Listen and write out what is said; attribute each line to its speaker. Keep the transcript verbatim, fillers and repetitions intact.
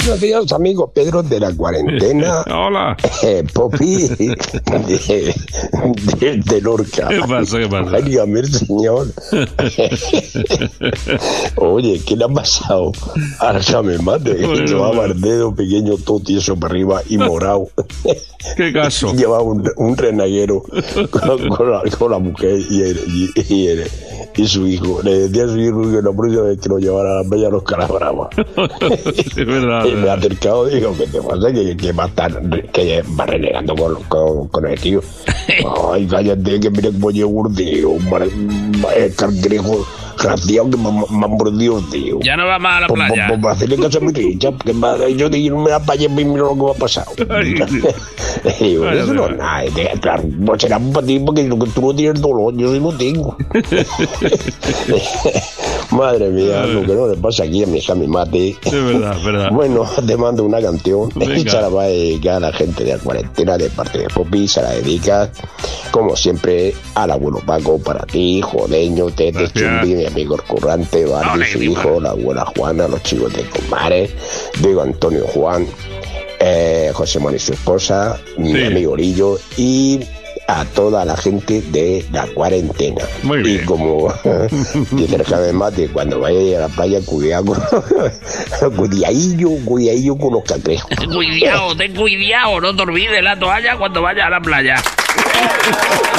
Speaker 1: Buenos días, amigos Pedro de la cuarentena.
Speaker 2: Hola.
Speaker 1: Eh, Popi de, de, de Lorca.
Speaker 2: ¿Qué pasa? ¿Qué pasa?
Speaker 1: Dígame, señor. Oye, ¿qué le ha pasado? Ahora ya me mate.
Speaker 2: Bueno,
Speaker 1: Llevaba
Speaker 2: bueno.
Speaker 1: el dedo pequeño, todo tieso para arriba y morado.
Speaker 2: ¿Qué caso?
Speaker 1: Llevaba un, un renaguero con, con, la, con la mujer y, el, y, y, el, y su hijo. Le decía a su hijo que la próxima vez que lo llevara a la playa los calabraba.
Speaker 2: Es verdad.
Speaker 1: Y me ha acercado y digo, ¿qué te pasa? Que, que va a estar, que va renegando con, con, con el tío. Ay, cállate, que mira cómo llevo un tío, el cangrejo graciado que me, me ha mordido, tío.
Speaker 3: Ya no va más a la
Speaker 1: Por,
Speaker 3: playa.
Speaker 1: por, por hacerle caso a mi richa, porque me, yo dije, no me la playa y mira lo que me ha pasado.
Speaker 2: Ay,
Speaker 1: Y digo,
Speaker 2: Vaya
Speaker 1: eso no es
Speaker 2: tela.
Speaker 1: nada, y te- claro, pues será para ti porque lo que tú no tienes dolor, yo sí lo tengo. Madre mía, lo que no le pasa aquí a mi hija, mi mate.
Speaker 2: Es verdad, es verdad.
Speaker 1: Bueno, te mando una canción
Speaker 2: Venga.
Speaker 1: y se la va a dedicar a la gente de la cuarentena de parte de Popi, se la dedica, como siempre, al abuelo Paco, para ti, Jodeño, Tete,
Speaker 2: Gracias.
Speaker 1: Chumbi, mi amigo el currante, Bardi,
Speaker 3: Ole,
Speaker 1: su
Speaker 3: mi
Speaker 1: hijo, la abuela Juana, los chicos de Comares, Diego Antonio Juan, eh, José Manuel y su esposa, mi
Speaker 2: Sí.
Speaker 1: amigo Lillo y a toda la gente de la cuarentena.
Speaker 2: Muy
Speaker 1: Y
Speaker 2: bien.
Speaker 1: como dice el Jaime Mate, cuando vaya a la playa, cuidado con, cuidadillo, cuidadillo con los cangrejos.
Speaker 3: Ten cuidado, ten cuidado, no te olvides la toalla cuando vayas a la playa.